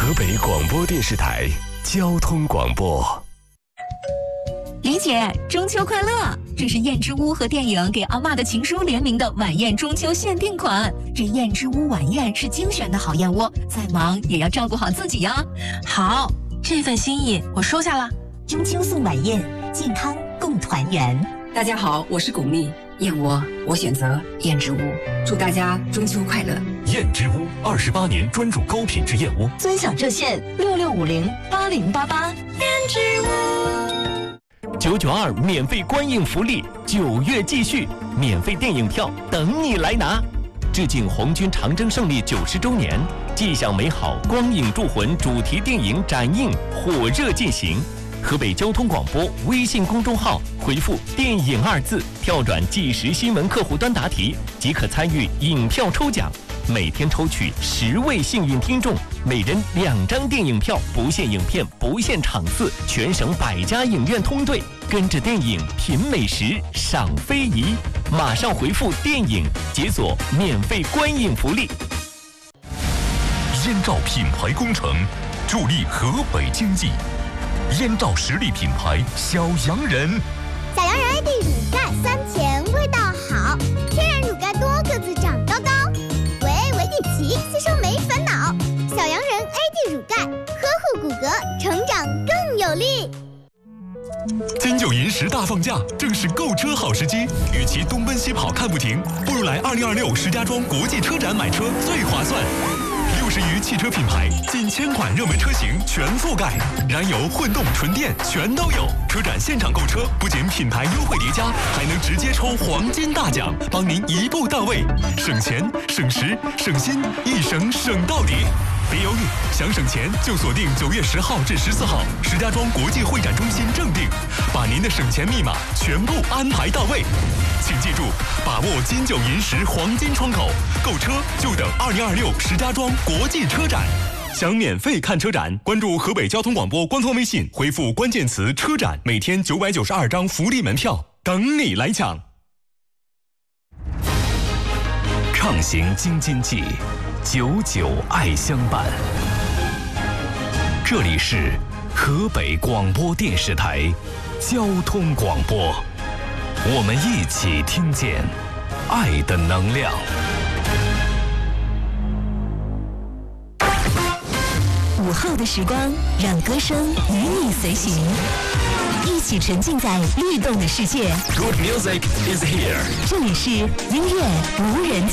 河北广播电视台交通广播。 李姐，中秋快乐！这是燕之屋和电影《给阿嬷的情书》联名的晚宴中秋限定款。这燕之屋晚宴是精选的好燕窝，再忙也要照顾好自己呀。 好，这份心意我收下了。 中秋送晚宴，健康共团圆。 大家好，我是巩俐，燕窝我选择燕之屋，祝大家中秋快乐。 燕之屋28年专注高品质燕窝， 尊享热线66508088。燕之屋。 992免费观影福利，9月继续，免费电影票等你来拿。致敬红军长征胜利90周年，既享美好，光影铸魂主题电影展映火热进行。河北交通广播微信公众号回复“电影”2字，跳转即时新闻客户端答题，即可参与影票抽奖。每天抽取10位幸运听众，每人2张电影票，不限影片，不限场次，全省100家影院通兑，跟着电影品美食，赏非遗。马上回复“电影”，解锁免费观影福利。 燕赵品牌工程，助力河北经济。燕赵实力品牌小洋人， 小洋人 AD 乳钙酸甜，味道好，天然乳钙多个子长高高。维底奇吸收没烦恼，小洋人 AD 乳钙呵护骨骼，成长更有力。 金九银十大放假，正是购车好时机。与其东奔西跑看不停，不如来2026石家庄国际车展买车最划算。60余汽车品牌，近1000款热门车型全覆盖，燃油、混动、纯电全都有。车展现场购车，不仅品牌优惠叠加，还能直接抽黄金大奖，帮您一步到位，省钱、省时、省心，一省省到底。别犹豫，想省钱就锁定9月10号至14号，石家庄国际会展中心正定，把您的省钱密码全部安排到位。请记住，把握金九银十黄金窗口，购车就等2026石家庄国际车展。想免费看车展，关注河北交通广播官方微信，回复关键词“车展”，每天992张福利门票等你来抢。 畅行京津冀，99爱相伴。这里是河北广播电视台交通广播，我们一起听见爱的能量。 午后的时光，让歌声与你随行，一起沉浸在律动的世界。 Good music is here。 这里是音乐无人